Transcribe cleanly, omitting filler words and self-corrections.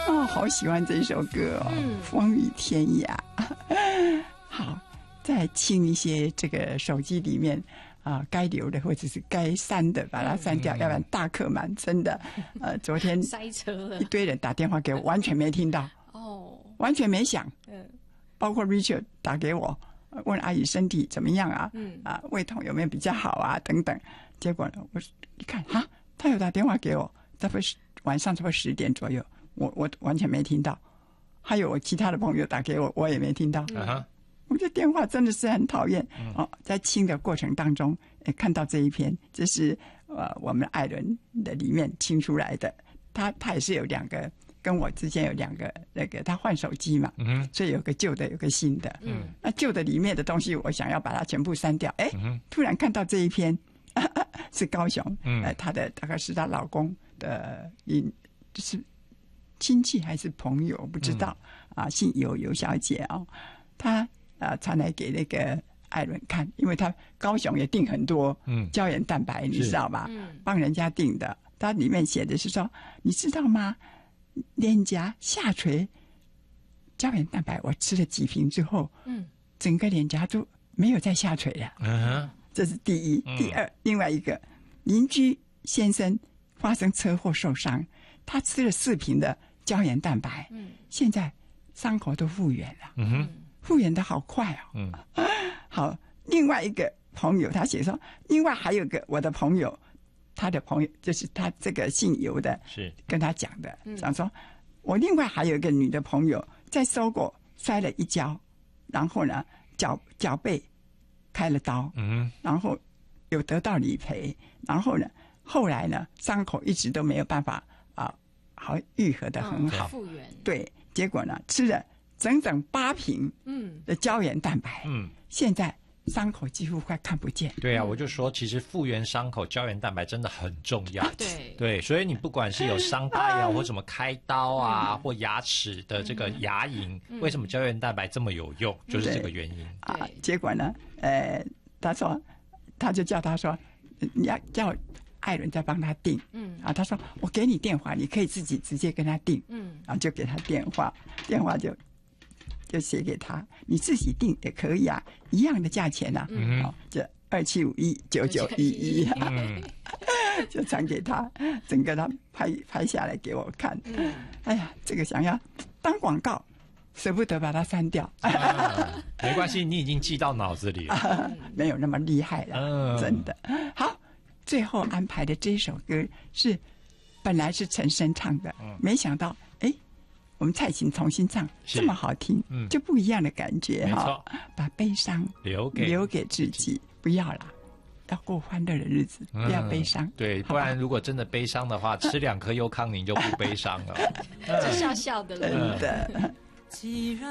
哦，好喜欢这首歌哦，风雨天涯。好，再清一些这个手机里面该留的或者是该删的，把它删掉，要不然大客满。真的，昨天塞车了， 一堆人打电话给我，完全没听到，完全没响。包括 Richard 打给我，问阿姨身体怎么样啊？胃痛有没有比较好啊？等等。结果呢，我一看他有打电话给我，大概晚上差不多10点左右，我完全没听到。还有我其他的朋友打给我，我也没听到。我觉得电话真的是很讨厌。在清的过程当中，看到这一篇，这是我们艾伦的里面清出来的。他也是有2个。跟我之间有2个他换手机嘛，所以有个旧的，有个新的。那旧的里面的东西，我想要把它全部删掉。突然看到这一篇，是高雄，她的大概是她老公的，就是亲戚还是朋友，不知道姓尤小姐她传来给那个艾伦看，因为她高雄也订很多胶原蛋白，你知道吧？帮人家订的，它里面写的是说，你知道吗？脸颊下垂胶原蛋白，我吃了几瓶之后，整个脸颊都没有再下垂了。这是第一。第二，另外一个邻居先生发生车祸受伤，他吃了4瓶的胶原蛋白，现在伤口都复原了，复原的好快哦。好，另外一个朋友他写说，另外还有个我的朋友。他的朋友就是他这个姓尤的，是跟他讲的，讲说，我另外还有一个女的朋友在搜狗摔了一跤，然后呢脚背开了刀，然后有得到理赔，然后呢后来呢伤口一直都没有办法好愈合的很好， 复原。 对，结果呢吃了整整8瓶的胶原蛋白，现在伤口几乎快看不见。 对啊，我就说其实复原伤口胶原蛋白真的很重要。对，所以你不管是有伤疤呀，或什么开刀啊，或牙齿的这个牙龈，为什么胶原蛋白这么有用，就是这个原因。 结果呢他就叫他说你要叫艾伦再帮他订。他说我给你电话，你可以自己直接跟他订。然后就给他电话就写给他，你自己订也可以啊，一样的价钱啊。这27519911，就传给他，整个他拍下来给我看。哎呀，这个想要当广告，舍不得把它删掉。 没关系，你已经记到脑子里了。 没有那么厉害了，真的。好，最后安排的这首歌本来是陈升唱的，没想到我们蔡琴重新唱，这么好听，就不一样的感觉哈。把悲伤留给自己，不要啦，要过欢乐的日子，不要悲伤。 对，不然如果真的悲伤的话，吃2颗优康宁就不悲伤了。 就笑笑的了。 真的。